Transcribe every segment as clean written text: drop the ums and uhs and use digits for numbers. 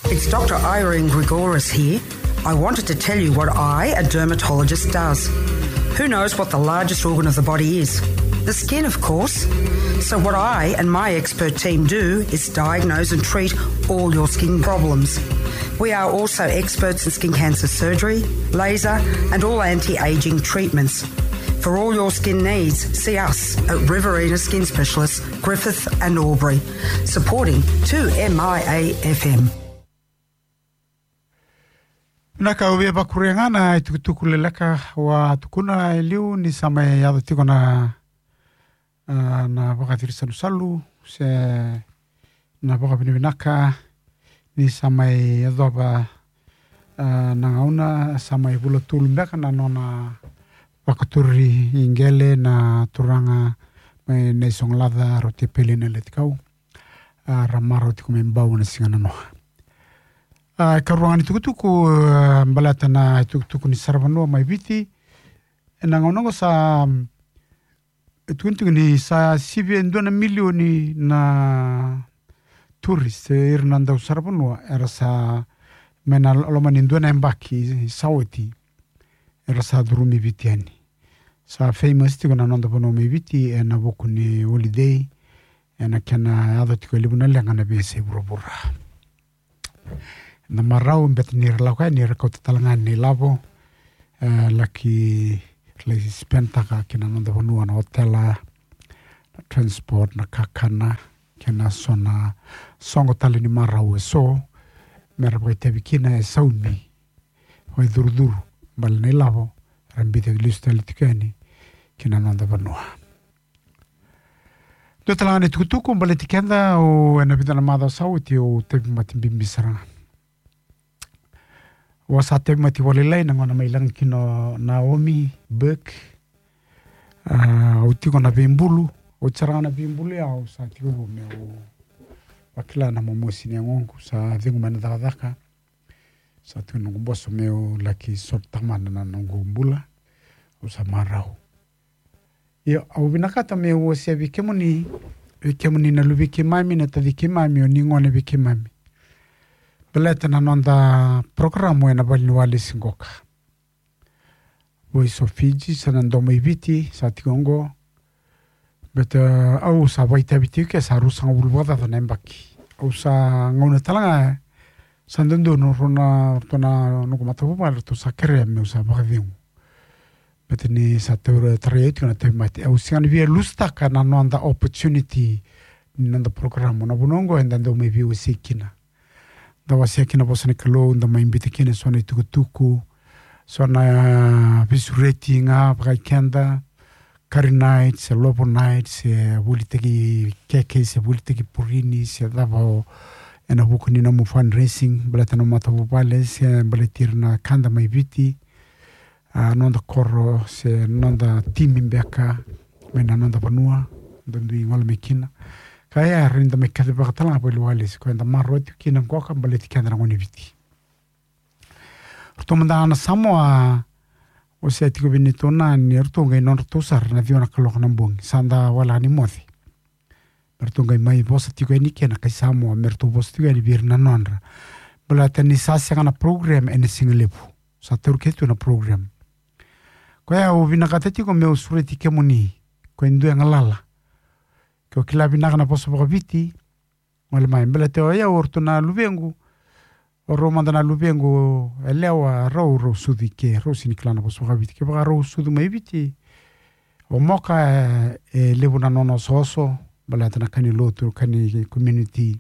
It's Dr. Irene Grigoris here. I wanted to tell you what I, a dermatologist, does. Who knows what the largest organ of the body is? The skin, of course. So what I and my expert team do is diagnose and treat all your skin problems. We are also experts in skin cancer surgery, laser and all anti-aging treatments. For all your skin needs, see us at Riverina Skin Specialists, Griffith and Albury, supporting 2MIA FM. Naka uwe bakurengana tukuleleka wa tukuna liu ni sama ya tiko na bakatirisa nusalu se na bakabinaka ni sama ya doba na ngauna sama ibulo tulmbeka na nona bakaturi ingele na turanga na songlada roti pelina letkau ramaro tikumembau na singana no karuangan tukutuku balata na tukutuku ni sarvanua mai viti na ngaunango sa tukutuku ni sa $7 milioni na tourist irnanda usarvanua era sa mena lomani ndona mbaki saweti era sa durumi vitiani sa famous tiko na nanda pono mai viti na boku ni holiday na kana ado tiko libuna lenga na bese burubura na marau mbet ni relauka ni rekota talangan ni lavo laki spentaka kina nanda vanua na hotela na transport na kakana kina sona songo tali ni marau so mera tevi kina saumi hoi duru bal ni lavo rambite lista litikani kina nanda vanua do talangani tukutuku mbale tikenda o na vidana mada sauti o tevi matimbisaranga wasa te mati walelai na ngona mai lang kino Naomi Burke o tiko na bimbulu o tsarana bimbulu ya o sa tiko me o wakila na momosi ni ngongu sa vingu mana dakadaka sa tiko nungu boso me o laki soptamana na nungu mbula o sa marau au binakata me o se vikemuni na luvikimami na tavikimami o ningone vikimami beleta na nonda programu na bali wale singoka Voice of Fiji sana ndoma iviti sa tikongo beta au sa vaita viti ke sa rusanga bulwada da nembaki au sa ngona talanga sa ndondo no rona tona no kuma tapu mal to sa kere me sa bavingu beta ni sa tora trade na te mate au sian via lusta kana nonda opportunity nonda programu na bunongo enda ndoma vi usikina dawa sekina bosani kalo nda maimbite kine sona tukutuku sona visureti nga braikenda curry nights lobo nights buliteki keke se buliteki purini se dava ena bukuni na mu fundraising blata no mata bupale se baletirna kanda maiviti nonda korro se nonda timimbeka mena nonda panua ndui ngol mekina kaya rinda me kade bakatala po lualis ko nda maroti kina ngoka baleti kana ngoni viti rutomanda na samoa o se tiko binitona ni rutonga non rutosar na viona kalok na mbong sanda wala ni mothi rutonga mai bosa tiko ni kena kai samoa merto bosa tiko ni birna nonra balata ni sasa kana program en singlepu sa turketu na program kaya o vinakata tiko me usureti kemuni ko ndu ngalala ko kilabi na poso viti wala mai mbele te ya orto na luvengu o romanda na luvengu elewa ro sudi ke ro siniklana poso viti ke ba ro sudu mai viti o moka levu na nono soso balata na kani lotu kani community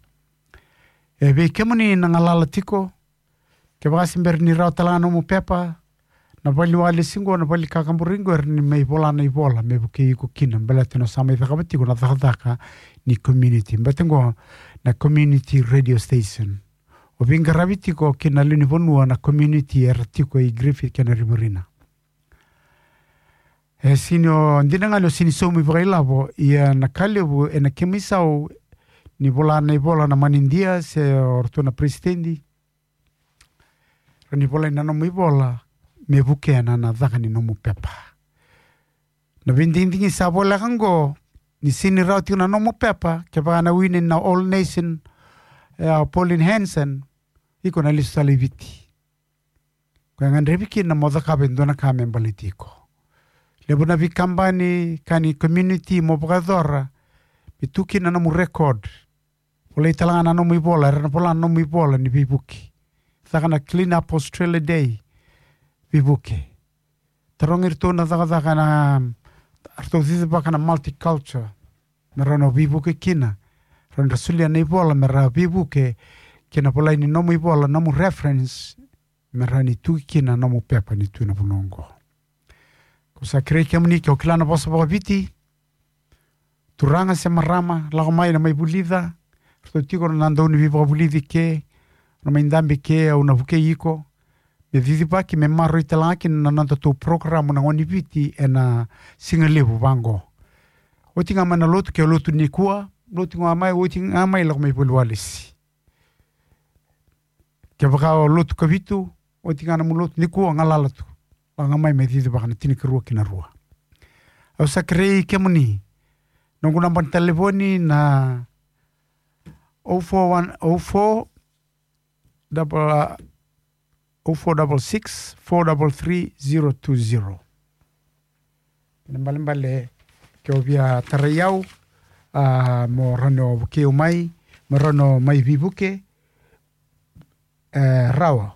be kemuni na ngalala tiko ke ba simber ni ra talano mo pepa na bali wale singo na bali kakamburingo ni mai bola na ibola me buke ko kina belate no sama ifakabati ko na takataka ni community mbatengo na community radio station o vinga rabiti ko kina lini bonua na community artiko I Griffith kana Riverina sino ndinanga lo sini somi vrelavo ia na kalevu na kemisao ni bola na manindia se ortona presidenti ni bola na no mi bola me buke na dhakani no mupepa na vindingi sabo la kango ni sini rauti na no mupepa ke ba na win na all nation Pauline Hansen iko na lisu tala iviti. Kwa ngan reviki na moda ka bendona ka membalitiko. Lebo na vikambani kani community mo bukadora bituki na namu record. Wala italanga na namu ibola, rana pola na namu ibola ni bibuki. Thaka na Clean Up Australia Day bibuki. Tarongir to na thaka na arto zizi baka na multicultural. Merano bibuki kina. Rana rasulia na ibola mera bibuki kina pola ini namu ibola namu reference mera ni tuki kina namu pepa ni tu na punongo. Kusa kirei kia muni kia okilana bosa baka viti. Turanga se marama, lago mai na mai bulida. Rto tiko na nandauni viva bulidi ke. Na mai ndambi ke au na vuke iko. Me vivi baki me maro italaki na nanda tau programu na ngoni viti e na singa levu vango. Oti nga mana lotu kia lotu nikua. Lotu nga mai, oti nga mai lago mai bulwalisi. Kia baka lotu kavitu. Oti nga namu lotu nikua nga lalatu. Nga mai me vivi baka na tinikarua kina rua. Au sa kirei kia muni. Nungu namban telefoni na 0466-433-020. Nambale kio via tarayau mo rano keo mai, mo rano mai vibuke rawa.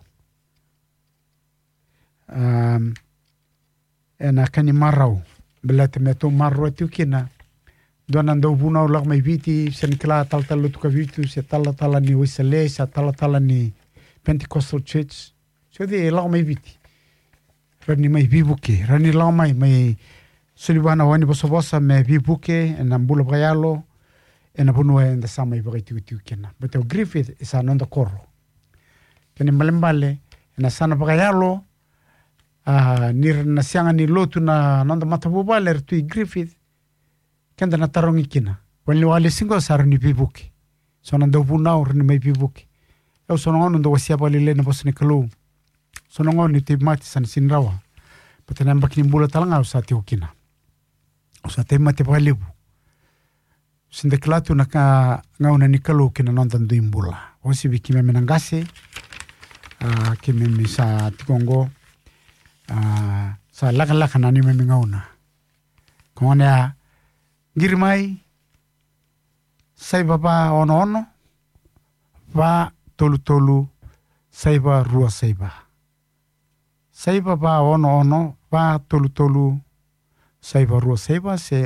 Ena kani marau. Belate me to marro atu kina. Doana ndau vuna ulag mai viti, se nikla tala tuka vitu, se tala ni Wisale, se tala ni Pentecostal Church. So de lag mai viti. Rani mai vibuke, rani lag mai sulibana wani bosa me vibuke, en ambula brayalo, en abunua en dasa mai tiu kena. But Griffith is anonda korro. Kani malembale, en asana brayalo, nir na sianga ni lotu na nonda matabubale tui Griffith, kenda na tarongi kina. Wali wale singo saro ni bibuki. So nando vunao rini mai bibuki. Eo sonongono ndo wasiapa lile na bosa ni kalou. Sonongono ni te mati san sinrawa. Pata namba kini mbula talanga usati ukina. Usati mati pakalibu. Sindeklatu na ngauna ni kalou kina nonda imbula. Wasi wiki me menangase. Kime mi sa tikongo. Sa laka na ni me ngauna. Kongone ya Girmai, saiba ba ono, ba tolu, saiba rua saiba. Saiba ba ono, ba tolu, saiba rua saiba, se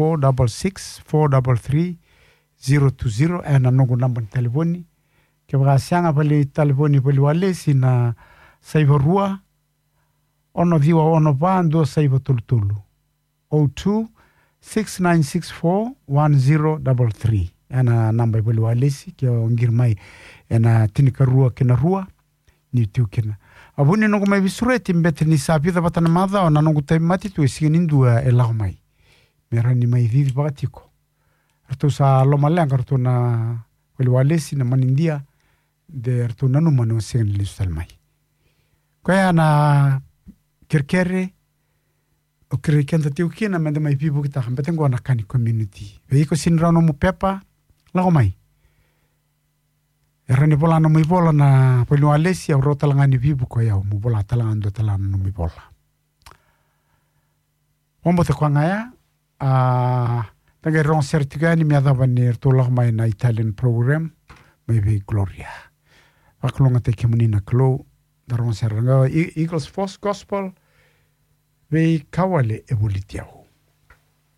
0466-433-020, na nungu namba telefoni. Kia baka sianga pali telefoni pali wale, sina saiba rua, ono viwa ono ba, ndua saiba tolu. 02-6964-1033. Ana namba bulu alesi kio ngirmai ena tinikarua kina rua ni tiu kina. Abuni nungu mai visureti mbete ni sapitha batana madha o na nungu taimati tu esi nindua e lau mai. Mera ni mai vivi bakatiko. Artu sa loma leang artu na bulu alesi na manindia de artu nanu manu esi lisu talmai. Kaya na kirkere o kere kenta tiu kina mende mai pibu kita hambete ngua nakani community. Veiko sinrano mu pepa, lago mai. Erani bola no mu ibola na pelu alesi au rota langani pibu ko yau, mu bola talangan do talana no mu ibola. Ombo te kwa ngaya, tangai rong sertigani mi adabani erto lago mai na Italian program, mai vei Gloria. Wakulonga te kemunina klo, darong seranga Eagles Force Gospel, vei kawale e bulitiau.